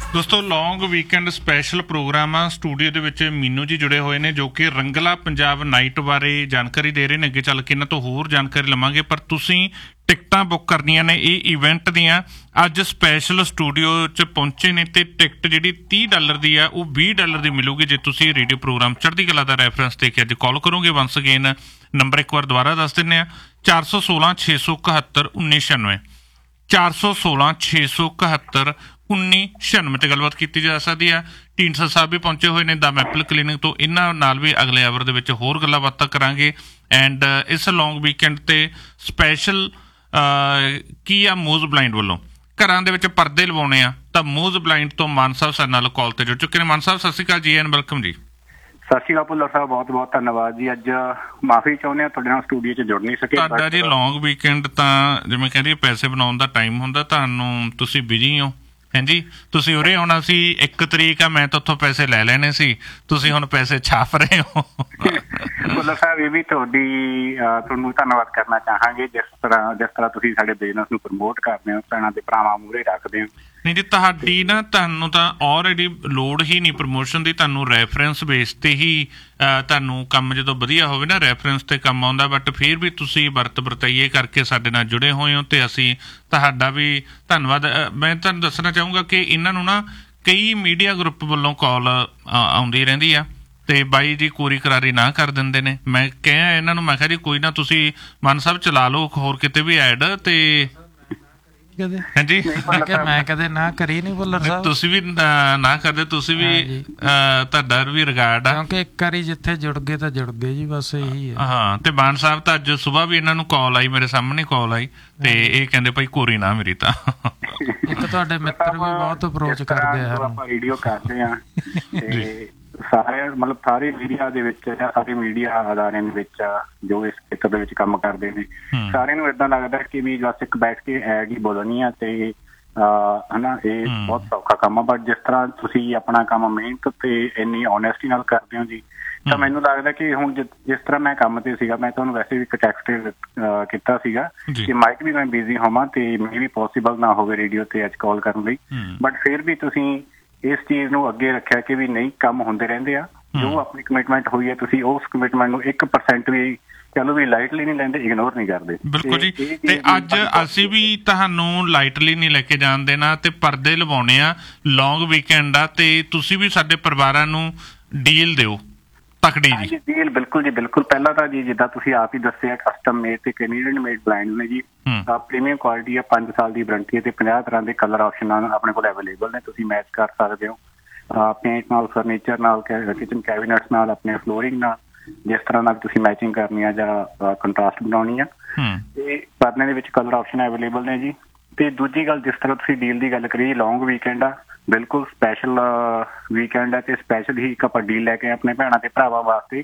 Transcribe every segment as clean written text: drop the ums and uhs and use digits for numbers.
ਦੋਸਤੋ ਲੌਂਗ weekend special programme ਆ। Studio ਦੇ ਵਿੱਚ ਮੀਨੂ ਜੀ ਜੁੜੇ ਹੋਏ ਨੇ ਜੋ ਕਿ ਰੰਗਲਾ ਪੰਜਾਬ ਨਾਈਟ ਬਾਰੇ ਜਾਣਕਾਰੀ ਦੇ ਰਹੇ ਨੇ। ਅੱਗੇ ਚੱਲ ਕੇ ਇਹਨਾਂ ਤੋਂ ਹੋਰ ਜਾਣਕਾਰੀ ਲਵਾਂਗੇ, ਪਰ ਤੁਸੀਂ ਟਿਕਟਾਂ ਬੁੱਕ ਕਰਨੀਆਂ ਨੇ ਇਹ ਇਵੈਂਟ ਦੀਆਂ। ਅੱਜ ਸਪੈਸ਼ਲ ਸਟੂਡੀਓ 'ਚ ਪਹੁੰਚੇ ਨੇ ਤੇ ਟਿਕਟ ਜਿਹੜੀ $30 ਦੀ ਆ ਉਹ $20 ਦੀ ਮਿਲੂਗੀ ਜੇ ਤੁਸੀਂ ਰੇਡੀਓ ਪ੍ਰੋਗਰਾਮ ਚੜ੍ਹਦੀ ਕਲਾ ਦਾ ਰੈਫਰੈਂਸ ਦੇ ਕੇ ਅੱਜ ਕਾਲ ਕਰੋਗੇ। ਵੰਸ ਅਗੇਨ ਨੰਬਰ ਇੱਕ ਵਾਰ ਦੁਬਾਰਾ ਦੱਸ ਦਿੰਦੇ ਆ, 416 671 1996 416 671 1996 ਤੇ ਗੱਲਬਾਤ ਕੀਤੀ ਜਾ ਸਕਦੀ ਆ। ਢੀਂਡਸਾ ਸਾਹਿਬ ਵੀ ਪਹੁੰਚੇ ਹੋਏ ਨੇ ਦਾ ਮੈਪਲ ਕਲੀਨਿਕ ਤੋਂ, ਇਹਨਾਂ ਨਾਲ ਵੀ ਅਗਲੇ ਆਵਰ ਦੇ ਵਿੱਚ ਹੋਰ ਗੱਲਾਂ ਬਾਤਾਂ ਕਰਾਂਗੇ। ਐਂਡ ਇਸ ਲੌਂਗ ਵੀਕਐਂਡ ਤੇ ਸਪੈਸ਼ਲ ਕੀ ਆ ਮੂਜ਼ ਬਲਾਈਂਡ ਵੱਲੋਂ ਘਰਾਂ ਦੇ ਵਿੱਚ ਪਰਦੇ ਲਵਾਉਣੇ ਆ, ਤਾਂ ਮੂਜ਼ ਬਲਾਈਂਡ ਤੋਂ ਮਾਨ ਸਾਹਿਬ ਸਾਡੇ ਨਾਲ ਕਾਲ ਤੇ ਜੁੜ ਚੁੱਕੇ ਨੇ। ਮਾਨ ਸਾਹਿਬ ਸਤਿ ਸ਼੍ਰੀ ਅਕਾਲ ਜੀ ਐਂਡ ਵੈਲਕਮ ਜੀ। ਸਤਿ ਸ਼੍ਰੀ ਅਕਾਲ ਭੁੱਲਰ ਸਾਹਿਬ, ਬਹੁਤ ਬਹੁਤ ਧੰਨਵਾਦ ਜੀ। ਅੱਜ ਮਾਫੀ ਚਾਹੁੰਦੇ ਹਾਂ ਤੁਹਾਡੇ ਨਾਲ ਸਟੂਡੀਓ 'ਚ ਜੁੜ ਨਹੀਂ ਸਕੇ। ਤੁਹਾਡਾ ਜੀ ਲੌਂਗ ਵੀਕਐਂਡ ਤਾਂ ਜਿਵੇਂ ਕਹਿੰਦੇ ਪੈਸੇ ਬਣਾਉਣ ਦਾ ਟਾਈਮ ਹੁੰਦਾ, ਤੁਹਾਨੂੰ ਤੁਸੀਂ ਬਿਜੀ ਹੋ ਹਾਂਜੀ। ਤੁਸੀਂ ਉਰੇ ਆਉਣਾ ਸੀ, 1 ਤਰੀਕ ਆ, ਮੈਂ ਤਾਂ ਉੱਥੋਂ ਪੈਸੇ ਲੈ ਲੈਣੇ ਸੀ, ਤੁਸੀਂ ਹੁਣ ਪੈਸੇ ਛਾਪ ਰਹੇ ਹੋ। ਭੁੱਲਰ ਸਾਹਿਬ ਇਹ ਵੀ ਤੁਹਾਨੂੰ ਧੰਨਵਾਦ ਕਰਨਾ ਚਾਹਾਂਗੇ ਜਿਸ ਤਰ੍ਹਾਂ ਤੁਸੀਂ ਸਾਡੇ ਬਿਜ਼ਨਸ ਨੂੰ ਪ੍ਰਮੋਟ ਕਰਦੇ ਹੋ, ਭੈਣਾਂ ਤੇ ਭਰਾਵਾਂ ਮੂਹਰੇ ਰੱਖਦੇ ਹੋ। ਨਹੀਂ ਜੀ, ਤੁਹਾਡੀ ਨਾ ਤੁਹਾਨੂੰ ਤਾਂ ਆਲਰੇਡੀ ਲੋੜ ਹੀ ਨਹੀਂ ਪ੍ਰਮੋਸ਼ਨ ਦੀ, ਤੁਹਾਨੂੰ ਰੈਫਰੈਂਸ ਬੇਸ ਤੇ ਹੀ ਤੁਹਾਨੂੰ ਕੰਮ ਜਦੋਂ ਵਧੀਆ ਹੋਵੇ ਨਾ ਰੈਫਰੈਂਸ ਤੇ ਕੰਮ ਆਉਂਦਾ। ਬਟ ਫਿਰ ਵੀ ਤੁਸੀਂ ਵਰਤ ਵਰਤਾਈਏ ਕਰਕੇ ਸਾਡੇ ਨਾਲ ਜੁੜੇ ਹੋਏ ਹੋ ਤੇ ਅਸੀਂ ਤੁਹਾਡਾ ਵੀ ਧੰਨਵਾਦ। ਮੈਂ ਤੁਹਾਨੂੰ ਦੱਸਣਾ ਚਾਹੂੰਗਾ ਕਿ ਇਹਨਾਂ ਨੂੰ ਨਾ ਕਈ ਮੀਡੀਆ ਗਰੁੱਪ ਵੱਲੋਂ ਕਾਲ ਆਉਂਦੀ ਰਹਿੰਦੀ ਆ ਤੇ ਬਾਈ ਜੀ ਕੋਰੀ ਕਰਾਰੀ ਨਾ ਕਰ ਦਿੰਦੇ ਨੇ। ਮੈਂ ਕਿਹਾ ਇਹਨਾਂ ਨੂੰ, ਮੈਂ ਕਿਹਾ ਜੀ ਕੋਈ ਨਾ ਤੁਸੀਂ ਮਾਨ ਸਾਹਿਬ ਚਲਾ ਲਓ ਹੋਰ ਕਿਤੇ ਵੀ ਐਡ ਤੇ ਹਾਂਜੀ। ਮੈਂ ਕਦੇ ਨਾ ਕਰੀ ਨੀ ਭੁੱਲਰ ਸਾਹਿਬ, ਤੁਸੀਂ ਵੀ ਨਾ ਕਰਦੇ, ਤੁਸੀਂ ਵੀ ਤੁਹਾਡਾ ਵੀ ਰਿਗਾਰਡ ਆ ਕਿਉਂਕਿ ਇੱਕ ਵਾਰੀ ਜਿੱਥੇ ਜੁੜ ਗਏ ਤਾਂ ਜੁੜ ਗਏ ਜੀ, ਬਸ ਇਹੀ ਆ। ਹਾਂ, ਤੇ ਮਾਨ ਸਾਹਿਬ ਤਾਂ ਅੱਜ ਸੁਬਾਹ ਵੀ ਇਹਨਾਂ ਨੂੰ ਕਾਲ ਆਈ, ਮੇਰੇ ਸਾਹਮਣੇ ਕਾਲ ਆਈ ਤੇ ਇਹ ਕਹਿੰਦੇ ਭਾਈ ਕੋਰੀ ਨਾ ਮੇਰੀ ਤਾਂ। ਇੱਕ ਤੁਹਾਡੇ ਮਿੱਤਰ ਵੀ ਬਹੁਤ ਅਪਰੋਚ ਕਰਦੇ ਆ, ਆਪਾਂ ਰੇਡੀਓ ਕਰਦੇ ਆ ਤੇ ਸਾਰੇ ਮੀਡੀਆ ਦੇ ਵਿੱਚ ਜਾਂ ਸਾਰੇ ਮੀਡੀਆ ਅਦਾਰਿਆਂ ਦੇ ਵਿੱਚ ਜੋ ਇਸ ਖੇਤਰ ਦੇ ਵਿੱਚ ਕੰਮ ਕਰਦੇ ਨੇ, ਸਾਰਿਆਂ ਨੂੰ ਏਦਾਂ ਲੱਗਦਾ ਕਿ ਵੀ ਬਸ ਇੱਕ ਬੈਠ ਕੇ ਐਡ ਹੀ ਬੋਲਣੀ ਆ ਤੇ ਹਨਾ ਇਹ ਬਹੁਤ ਸੌਖਾ ਕੰਮ ਆ। ਬਟ ਜਿਸ ਤਰ੍ਹਾਂ ਤੁਸੀਂ ਆਪਣਾ ਕੰਮ ਮਿਹਨਤ ਤੇ ਇੰਨੀ ਓਨੈਸਟੀ ਨਾਲ ਕਰਦੇ ਹੋ ਜੀ, ਤਾਂ ਮੈਨੂੰ ਲੱਗਦਾ ਕਿ ਹੁਣ ਜਿਸ ਤਰ੍ਹਾਂ ਮੈਂ ਕੰਮ ਤੇ ਸੀਗਾ, ਮੈਂ ਤੁਹਾਨੂੰ ਵੈਸੇ ਵੀ ਇੱਕ ਟੈਕਸਟ ਕੀਤਾ ਸੀਗਾ ਕਿ ਮਾਈਕ ਵੀ ਮੈਂ ਬਿਜ਼ੀ ਹੋਵਾਂ ਤੇ ਮੇ ਵੀ ਪੋਸੀਬਲ ਨਾ ਹੋਵੇ ਰੇਡੀਓ ਤੇ ਅੱਜ ਕਾਲ ਕਰਨ ਲਈ, ਬਟ ਫਿਰ ਵੀ ਤੁਸੀਂ ਇਸ ਚੀਜ਼ ਨੂੰ ਅੱਗੇ ਰੱਖਿਆ ਕਿ ਵੀ ਨਹੀਂ ਕੰਮ ਹੁੰਦੇ ਰਹਿੰਦੇ ਆ। ਜੋ ਆਪਣੀ ਕਮਿਟਮੈਂਟ ਹੋਈ ਹੈ ਤੁਸੀਂ ਉਸ ਕਮਿਟਮੈਂਟ ਨੂੰ 1% ਵੀ ਚਲੋ ਵੀ ਲਾਈਟਲੀ ਨਹੀਂ ਲੈਂਦੇ, ਇਗਨੋਰ ਨਹੀਂ ਕਰਦੇ। ਬਿਲਕੁਲ ਜੀ, ਤੇ ਅੱਜ ਅਸੀਂ ਵੀ ਤੁਹਾਨੂੰ ਲਾਈਟਲੀ ਨਹੀਂ ਲੈ ਕੇ ਜਾਣ ਦੇਣਾ ਤੇ ਪਰਦੇ ਲਵਾਉਣੇ ਆ। ਲੌਂਗ ਵੀਕਐਂਡ ਆ ਤੇ ਤੁਸੀਂ ਵੀ ਸਾਡੇ ਪਰਿਵਾਰਾਂ ਨੂੰ ਡੀਲ ਦਿਓ ਤਕੜੀ ਜੀ। ਡੀਲ ਬਿਲਕੁਲ ਜੀ, ਬਿਲਕੁਲ। ਪਹਿਲਾਂ ਤਾਂ ਜੀ ਜਿੱਦਾਂ ਤੁਸੀਂ ਆਪ ਹੀ ਦੱਸਿਆ ਕਸਟਮ ਮੇਡ ਤੇ ਕੈਨੇਡੀਅਨ ਮੇਡ ਬਲਾਈਂਡ ਨੇ ਜੀ, ਪ੍ਰੀਮੀਅਮ ਕੁਆਲਿਟੀ ਆ, 5 ਸਾਲ ਦੀ ਵਾਰੰਟੀ ਤੇ 50 ਤਰ੍ਹਾਂ ਦੇ ਕਲਰ ਆਪਸ਼ਨ ਆਪਣੇ ਕੋਲ ਅਵੇਲੇਬਲ ਨੇ, ਤੁਸੀਂ ਮੈਚ ਕਰ ਸਕਦੇ ਹੋ ਪੇਂਟ ਨਾਲ, ਫਰਨੀਚਰ ਨਾਲ, ਕਿਚਨ ਕੈਬਿਨਟਸ ਨਾਲ, ਆਪਣੇ ਫਲੋਰਿੰਗ ਨਾਲ, ਜਿਸ ਤਰ੍ਹਾਂ ਨਾਲ ਤੁਸੀਂ ਮੈਚਿੰਗ ਕਰਨੀ ਆ ਜਾਂ ਕੰਟਰਾਸਟ ਬਣਾਉਣੀ ਆ। ਤੇ ਪਰਨੇ ਦੇ ਵਿੱਚ ਕਲਰ ਆਪਸ਼ਨ ਅਵੇਲੇਬਲ ਨੇ ਜੀ। ਤੇ ਦੂਜੀ ਗੱਲ, ਜਿਸ ਤਰ੍ਹਾਂ ਤੁਸੀਂ ਡੀਲ ਦੀ ਗੱਲ ਕਰੀ, ਲੌਂਗ ਵੀਕਐਂਡ ਆ, ਬਿਲਕੁਲ ਸਪੈਸ਼ਲ ਵੀਕਐਂਡ ਹੈ ਤੇ ਸਪੈਸ਼ਲ ਹੀ ਇੱਕ ਆਪਾਂ ਡੀਲ ਲੈ ਕੇ ਆਪਣੇ ਭੈਣਾਂ ਤੇ ਭਰਾਵਾਂ ਵਾਸਤੇ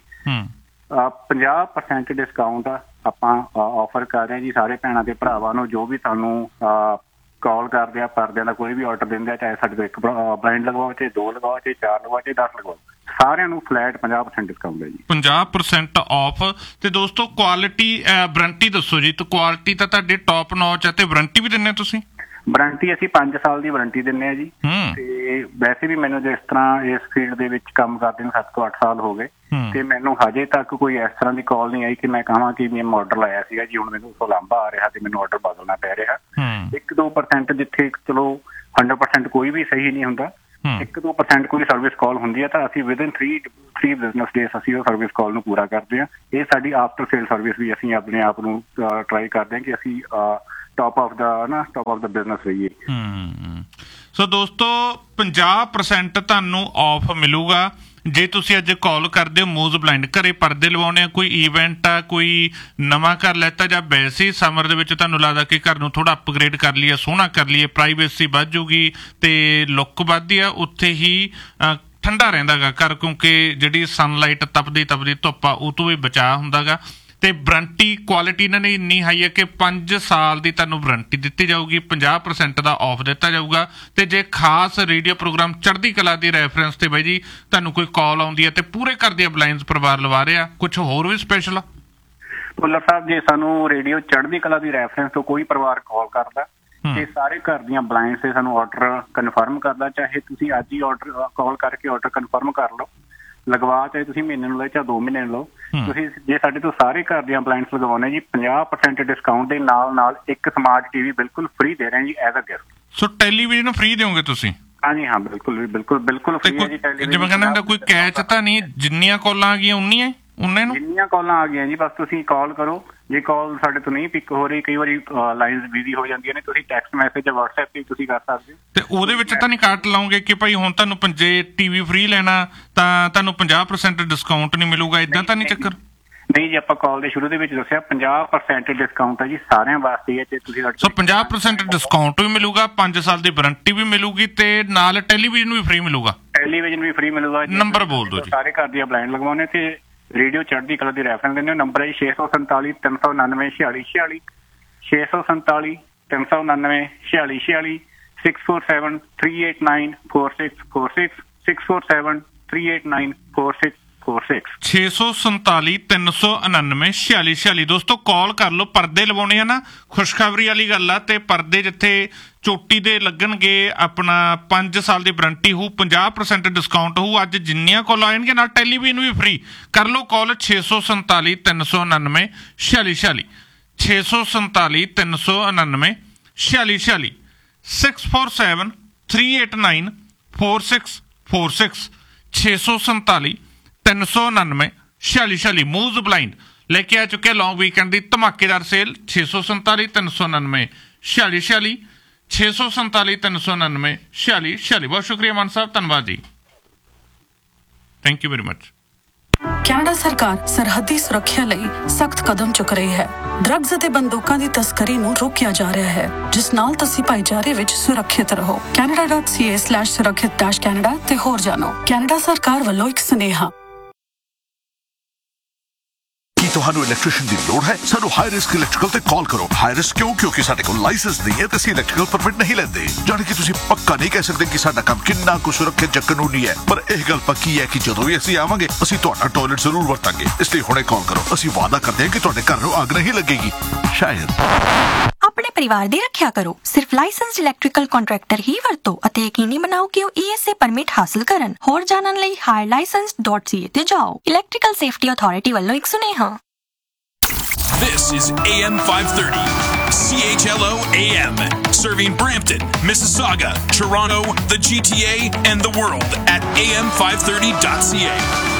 50% ਡਿਸਕਾਊਂਟ ਆਪਾਂ ਆਫਰ ਕਰ ਰਹੇ ਜੀ ਸਾਰੇ ਭੈਣਾਂ ਤੇ ਭਰਾਵਾਂ ਨੂੰ ਜੋ ਵੀ ਤੁਹਾਨੂੰ ਕਾਲ ਕਰਦੇ ਆ, ਪਰਦਿਆਂ ਦਾ ਕੋਈ ਵੀ ਆਰਡਰ ਦਿੰਦੇ ਆ, ਚਾਹੇ ਸਾਡੇ ਤੋਂ 1 ਬਲਾਈਂਡ ਲਗਵਾਓ, ਚਾਹੇ 2 ਲਗਵਾਓ, ਚਾਹੇ 4 ਲਗਵਾਓ, ਚਾਹੇ 10 ਲਗਵਾਓ, ਸਾਰਿਆਂ ਨੂੰ ਫਲੈਟ 50% ਡਿਸਕਾਊਂਟ ਹੈ ਜੀ। 50% ਆਫ। ਤੇ ਦੋਸਤੋ ਕੁਆਲਿਟੀ ਵਾਰੰਟੀ ਦੱਸੋ ਜੀ। ਤੇ ਕੁਆਲਿਟੀ ਤਾਂ ਤੁਹਾਡੀ ਟੌਪ ਨੌਚ ਹੈ ਤੇ ਵਾਰੰਟੀ ਵੀ ਦਿੰਦੇ ਤੁਸੀਂ? ਵਾਰੰਟੀ ਅਸੀਂ 5 ਸਾਲ ਦੀ ਵਾਰੰਟੀ ਦਿੰਦੇ ਆ ਜੀ। ਤੇ ਵੈਸੇ ਵੀ ਮੈਨੂੰ ਜਿਸ ਤਰ੍ਹਾਂ ਇਸ ਫੀਲਡ ਦੇ ਵਿੱਚ ਕੰਮ ਕਰਦੇ ਨੂੰ 7 ਤੋਂ 8 ਸਾਲ ਹੋ ਗਏ ਤੇ ਮੈਨੂੰ ਹਜੇ ਤੱਕ ਕੋਈ ਇਸ ਤਰ੍ਹਾਂ ਦੀ ਕਾਲ ਨਹੀਂ ਆਈ ਕਿ ਮੈਂ ਕਹਾਂ ਕਿ ਮੈਂ ਆਰਡਰ ਲਾਇਆ ਸੀਗਾ ਜੀ, ਹੁਣ ਮੈਨੂੰ ਉਸ ਤੋਂ ਲਾਂਭਾ ਆ ਰਿਹਾ ਤੇ ਮੈਨੂੰ ਆਰਡਰ ਬਦਲਣਾ ਪੈ ਰਿਹਾ। 1-2% ਜਿੱਥੇ ਚਲੋ 100% ਕੋਈ ਵੀ ਸਹੀ ਨਹੀਂ ਹੁੰਦਾ, 1-2% ਕੋਈ ਸਰਵਿਸ ਕਾਲ ਹੁੰਦੀ ਹੈ ਤਾਂ ਅਸੀਂ ਵਿਦਿਨ 3 ਬਿਜ਼ਨਸ ਡੇਜ਼ ਅਸੀਂ ਉਹ ਸਰਵਿਸ ਕਾਲ ਨੂੰ ਪੂਰਾ ਕਰਦੇ ਹਾਂ। ਇਹ ਸਾਡੀ ਆਫਟਰ ਸੇਲ ਸਰਵਿਸ ਵੀ ਅਸੀਂ ਆਪਣੇ ਆਪ ਨੂੰ ਟਰਾਈ ਕਰਦੇ ਹਾਂ ਕਿ ਅਸੀਂ ਟੌਪ ਆਫ ਦਾ ਬਿਜ਼ਨਸ ਰਹੀਏ। ਸੋ ਦੋਸਤੋ 50% ਤੁਹਾਨੂੰ ਆਫ ਮਿਲੂਗਾ ਜੇ ਤੁਸੀਂ ਅੱਜ ਕਾਲ ਕਰਦੇ ਹੋ ਮੂਜ਼ ਬਲਾਈਂਡ। ਘਰੇ ਪਰਦੇ ਲਵਾਉਣੇ ਆ, ਕੋਈ ਈਵੈਂਟ ਆ, ਕੋਈ ਨਵਾਂ ਘਰ ਲੈਤਾ ਜਾਂ ਵੈਸੇ ਹੀ ਸਮਰ ਦੇ ਵਿੱਚ ਤੁਹਾਨੂੰ ਲੱਗਦਾ ਕਿ ਘਰ ਨੂੰ ਥੋੜਾ ਅਪਗ੍ਰੇਡ ਕਰ ਲਈਏ, ਸੋਹਣਾ ਕਰ ਲਈਏ, ਪ੍ਰਾਈਵੇਸੀ ਵੱਧ ਜੂਗੀ ਤੇ ਲੁੱਕ ਵੱਧਦੀ ਆ, ਉੱਥੇ ਹੀ ਠੰਡਾ ਰਹਿੰਦਾ ਗਾ ਘਰ ਕਿਉਂਕਿ ਜਿਹੜੀ ਸਨਲਾਈਟ ਤਪਦੀ ਧੁੱਪ ਆ ਉਹ ਤੋਂ ਵੀ ਬਚਾਅ ਹੁੰਦਾ ਗਾ। ਤੇ ਵਾਰੰਟੀ ਕੁਆਲਿਟੀ ਇਹਨਾਂ ਨੇ ਇੰਨੀ ਹਾਈ ਹੈ ਕਿ 5 ਸਾਲ ਦੀ ਤੁਹਾਨੂੰ ਵਾਰੰਟੀ ਦਿੱਤੀ ਜਾਊਗੀ, 50% ਦਾ ਆਫ ਦਿੱਤਾ ਜਾਊਗਾ। ਤੇ ਜੇ ਖਾਸ ਰੇਡੀਓ ਪ੍ਰੋਗਰਾਮ ਚੜ੍ਹਦੀ ਕਲਾ ਦੀ ਰੈਫਰੈਂਸ ਤੇ ਬਾਈ ਜੀ ਤੁਹਾਨੂੰ ਕੋਈ ਕਾਲ ਆਉਂਦੀ ਹੈ ਤੇ ਪੂਰੇ ਘਰ ਦੇ ਅਪਲਾਇੰਸ ਪਰਿਵਾਰ ਲਵਾ ਰਿਹਾ, ਕੁਛ ਹੋਰ ਵੀ ਸਪੈਸ਼ਲ ਆ? ਭੁੱਲਰ ਸਾਹਿਬ, ਜੇ ਸਾਨੂੰ ਰੇਡੀਓ ਚੜ੍ਹਦੀ ਕਲਾ ਦੀ ਰੈਫਰੈਂਸ ਤੋਂ ਕੋਈ ਪਰਿਵਾਰ ਕਾਲ ਕਰਦਾ ਤੇ ਸਾਰੇ ਘਰ ਦੀਆਂ ਬਲਾਈਂਡਸ ਤੇ ਸਾਨੂੰ ਆਰਡਰ ਕਨਫਰਮ ਕਰਦਾ। ਚਾਹੇ ਤੁਸੀਂ ਅੱਜ ਹੀ ਆਰਡਰ ਕਾਲ ਕਰਕੇ ਆਰਡਰ ਕਨਫਰਮ ਕਰ ਲਓ, ਲਗਵਾ ਚਾਹੇ ਤੁਸੀਂ ਮਹੀਨੇ ਨੂੰ ਲਓ ਚਾਹੇ 2 ਮਹੀਨੇ ਨੂੰ ਲਓ। ਤੁਸੀਂ ਜੇ ਸਾਡੇ ਤੋਂ ਸਾਰੇ ਘਰ ਦੀਆਂ ਬਲਾਈਂਡਸ ਲਗਵਾਉਣੇ ਜੀ 50% ਡਿਸਕਾਊਂਟ ਦੇ ਨਾਲ ਇੱਕ ਸਮਾਰਟ ਟੀਵੀ ਬਿਲਕੁਲ ਫ੍ਰੀ ਦੇ ਰਹੇ ਜੀ as a gift. So television free ਦਿਓਗੇ ਤੁਸੀਂ? ਹਾਂਜੀ ਹਾਂ, ਬਿਲਕੁਲ ਫ੍ਰੀ ਹੈ ਜੀ ਟੈਲੀਵਿਜ਼ਨ। ਜਿਵੇਂ ਕਹਿੰਦਾ ਕੋਈ ਕੈਚ ਤਾਂ ਨਹੀਂ, ਜਿੰਨੀਆਂ ਕਾਲਾਂ ਆ ਗਈਆਂ ਉਨੀਆਂ ਜਿੰਨੀਆਂ ਕਾਲਾਂ ਆ ਗਈਆਂ ਜੀ, ਬਸ ਤੁਸੀਂ ਕਾਲ ਕਰੋ। ਜੇ ਕਾਲ ਸਾਡੇ ਤੋਂ ਨਹੀਂ ਪਿਕ ਹੋ ਰਹੀ, ਕਈ ਵਾਰੀ ਲਾਈਨਸ ਬਿਜ਼ੀ ਹੋ ਜਾਂਦੀਆਂ ਨੇ, ਤੁਸੀਂ ਟੈਕਸਟ ਮੈਸੇਜ ਜਾਂ WhatsApp ਤੇ ਤੁਸੀਂ ਕਰ ਸਕਦੇ ਹੋ। ਤੇ ਉਹਦੇ ਵਿੱਚ ਤਾਂ ਨਹੀਂ ਕੱਟ ਲਾਉਂਗੇ ਕਿ ਭਾਈ ਹੁਣ ਤੁਹਾਨੂੰ ਟੀਵੀ ਫ੍ਰੀ ਲੈਣਾ ਤਾਂ ਤੁਹਾਨੂੰ 50% ਡਿਸਕਾਊਂਟ ਨਹੀਂ ਮਿਲੂਗਾ, ਇਦਾਂ ਤਾਂ ਨਹੀਂ ਚੱਕਰ? ਨਹੀਂ ਜੀ, ਆਪਾਂ ਕਾਲ ਦੇ ਸ਼ੁਰੂ ਦੇ ਵਿੱਚ ਦੱਸਿਆ 50% ਡਿਸਕਾਊਂਟ ਹੈ ਜੀ ਸਾਰਿਆਂ ਵਾਸਤੇ ਹੈ। ਤੇ ਤੁਸੀਂ ਸੋ 50% ਡਿਸਕਾਊਂਟ ਵੀ ਮਿਲੂਗਾ, 5 ਸਾਲ ਦੀ ਵਾਰੰਟੀ ਵੀ ਮਿਲੂਗੀ ਤੇ ਨਾਲ ਟੈਲੀਵਿਜ਼ਨ ਵੀ ਫ੍ਰੀ ਮਿਲੂਗਾ। ਟੈਲੀਵਿਜ਼ਨ ਵੀ ਫ੍ਰੀ ਮਿਲੂਗਾ। ਨੰਬਰ ਬੋਲ ਦਿਓ ਜੀ। ਸਾਰੇ ਘਰ ਦੀਆਂ ਬਲਾਈਂਡ ਲਗਵਾਉਣੇ ਤੇ ਰੇਡੀਓ ਚੜ੍ਹਦੀ ਕਲਾ ਦੀ ਰੈਫਰੈਂਸ ਦਿੰਦੇ ਹੋ। ਨੰਬਰ ਹੈ 647 399 4646 647 399 4646 647 389 4646 647 389 4646 647 399 4646। ਦੋਸਤੋ ਕਾਲ ਕਰ ਲਓ। ਪਰਦੇ ਲਵਾਉਣੇ ਆ ਨਾ, ਖੁਸ਼ਖਬਰੀ ਵਾਲੀ ਗੱਲ ਆ। ਤੇ ਪਰਦੇ ਜਿੱਥੇ ਚੋਟੀ ਦੇ ਲੱਗਣਗੇ, ਆਪਣਾ 5 ਸਾਲ ਦੀ ਵਾਰੰਟੀ ਹੋਊ, 50% ਡਿਸਕਾਊਂਟ ਹੋਊ। ਅੱਜ ਜਿੰਨੀਆਂ ਕਾਲ ਆਉਣਗੀਆਂ ਨਾਲ ਟੈਲੀਵਿਜ਼ਨ ਵੀ ਫ੍ਰੀ। ਕਰ ਲਓ ਕਾਲ 647 399 4646 647 399 4646 647 389 4646 647 399 4646। ਮੂਵਜ਼ ਬਲਾਈਂਡ ਲੈ ਕੇ ਆ ਚੁੱਕੇ ਲੌਂਗ ਵੀਕਐਂਡ ਦੀ ਧਮਾਕੇਦਾਰ ਸੇਲ। 647 399 4646 647 399 4646। ਬਹੁਤ ਸ਼ੁਕਰੀਆ ਮਾਨ ਸਾਹਿਬ, ਧੰਨਵਾਦ ਜੀ, thank you very much. Canada ਸਰਕਾਰ ਸਰਹੱਦੀ ਸੁਰੱਖਿਆ ਲਈ ਸਖਤ ਕਦਮ ਚੁੱਕ ਰਹੀ ਹੈ। ਡਰੱਗਸ ਅਤੇ ਬੰਦੂਕਾਂ ਦੀ ਤਸਕਰੀ ਨੂੰ ਰੋਕਿਆ ਜਾ ਰਿਹਾ ਹੈ, ਜਿਸ ਨਾਲ ਤੁਸੀਂ ਭਾਈਚਾਰੇ ਵਿੱਚ ਸੁਰੱਖਿਅਤ ਰਹੋ। canada.ca/ਸੁਰੱਖਿਅਤ-ਕੈਨੇਡਾ ਤੇ ਹੋਰ ਜਾਣੋ। ਕੈਨੇਡਾ ਸਰਕਾਰ ਵੱਲੋਂ ਇੱਕ ਸੁਨੇਹਾ। ਕੀ ਤੁਹਾਨੂੰ ਇਲੈਕਟ੍ਰੀਸ਼ੀਅਨ ਦੀ ਲੋੜ ਹੈ? ਸਾਨੂੰ ਹਾਈ ਰਿਸਕ ਇਲੈਕਟ੍ਰੀਕਲ ਤੇ ਕਾਲ ਕਰੋ। ਹਾਈ ਰਿਸਕ ਕਿਉਂ? ਕਿਉਂਕਿ ਸਾਡੇ ਕੋਲ ਲਾਇਸੈਂਸ ਨਹੀਂ ਹੈ ਤੇ ਅਸੀਂ ਇਲੈਕਟ੍ਰੀਕਲ ਪਰਮਿਟ ਨਹੀਂ ਲੈਂਦੇ। ਜਾਣੀ ਕਿ ਤੁਸੀਂ ਪੱਕਾ ਨਹੀਂ ਕਹਿ ਸਕਦੇ ਕਿ ਸਾਡਾ ਕੰਮ ਕਿੰਨਾ ਕੁ ਸੁਰੱਖਿਅਤ ਜਾਂ ਕਾਨੂੰਨੀ ਹੈ, ਪਰ ਇਹ ਗੱਲ ਪੱਕੀ ਹੈ ਕਿ ਜਦੋਂ ਵੀ ਅਸੀਂ ਆਵਾਂਗੇ ਅਸੀਂ ਤੁਹਾਡਾ ਟਾਇਲਟ ਜ਼ਰੂਰ ਵਰਤਾਂਗੇ। ਇਸ ਲਈ ਹੁਣੇ ਕਾਲ ਕਰੋ। ਅਸੀਂ ਵਾਅਦਾ ਕਰਦੇ ਹਾਂ ਕਿ ਤੁਹਾਡੇ ਘਰ ਨੂੰ ਅੱਗ ਨਹੀਂ ਲੱਗੇਗੀ। ਸ਼ਾਇਦ ਆਪਣੇ ਪਰਿਵਾਰ ਦੀ ਰੱਖਿਆ ਕਰੋ। ਸਿਰਫ ਲਾਇਸੈਂਸਡ ਇਲੈਕਟ੍ਰੀਕਲ ਕੰਟਰੈਕਟਰ ਹੀ ਵਰਤੋ ਅਤੇ ਯਕੀਨੀ ਬਣਾਓ ਕਿ ਉਹ ESA ਪਰਮਿਟ ਹਾਸਲ ਕਰਨ। ਹੋਰ ਜਾਣਨ ਲਈ higherlicense.ca ਤੇ ਜਾਓ। ਇਲੈਕਟ੍ਰੀਕਲ ਸੇਫਟੀ ਅਥਾਰਟੀ ਵੱਲੋਂ ਇੱਕ ਸੁਨੇਹਾ। This is AM 530, CHLO AM, serving Brampton, Mississauga, Toronto, the GTA, and the world at am530.ca.